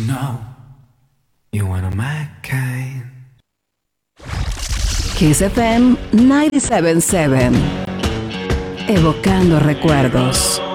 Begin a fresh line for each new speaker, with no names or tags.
know you one of my kind.
Kiss FM 97.7. Evocando recuerdos.